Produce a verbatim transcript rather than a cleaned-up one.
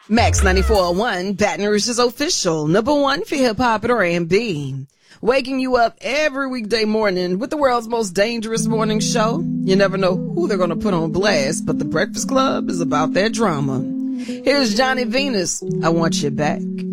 Max ninety-four point one, Baton Rouge's official, number one for hip-hop and R and B. Waking you up every weekday morning with the world's most dangerous morning show. You never know who they're going to put on blast, but the Breakfast Club is about their drama. Here's Johnny Venus, I Want You Back.